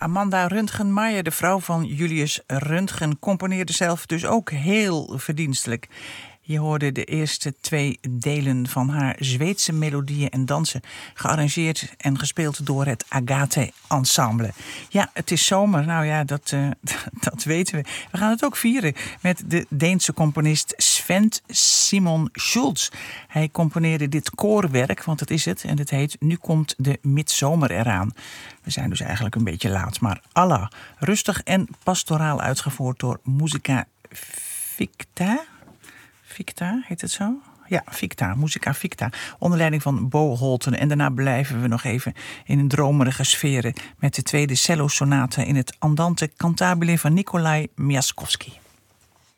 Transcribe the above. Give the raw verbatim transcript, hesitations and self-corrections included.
Amanda Röntgenmeijer, de vrouw van Julius Röntgen, componeerde zelf dus ook heel verdienstelijk. Je hoorde de eerste twee delen van haar Zweedse melodieën en dansen, gearrangeerd en gespeeld door het Agathe Ensemble. Ja, het is zomer, nou ja, dat, uh, dat weten we. We gaan het ook vieren met de Deense componist Sven Simon Schultz. Hij componeerde dit koorwerk, want het is het, en het heet Nu komt de midzomer eraan. We zijn dus eigenlijk een beetje laat, maar Allah, rustig en pastoraal uitgevoerd door Musica Ficta. Ficta, heet het zo? Ja, Ficta, Musica Ficta, onder leiding van Bo Holten. En daarna blijven we nog even in een dromerige sferen met de tweede cello-sonate in het Andante Cantabile van Nikolai Miaskovsky.